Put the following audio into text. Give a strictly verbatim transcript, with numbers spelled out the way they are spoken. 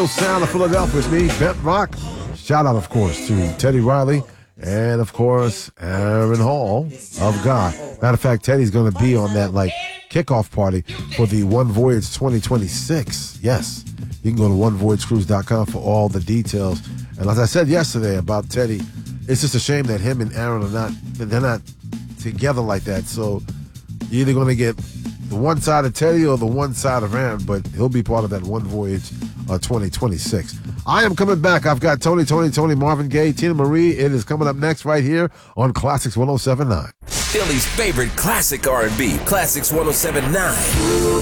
Sound of Philadelphia with me, Bent Rock. Shout out, of course, to Teddy Riley and, of course, Aaron Hall of God. Matter of fact, Teddy's going to be on that, like, kickoff party for the One Voyage twenty twenty-six. Yes, you can go to one voyage cruise dot com for all the details. And as I said yesterday about Teddy, it's just a shame that him and Aaron are not, they're not together like that. So you're either going to get the one side of Teddy or the one side of Aaron, but he'll be part of that One Voyage uh, twenty twenty-six. I am coming back. I've got Tony, Tony, Tony, Marvin Gaye, Tina Marie. It is coming up next right here on Classics one oh seven point nine. Philly's favorite classic R and B, Classics one oh seven point nine.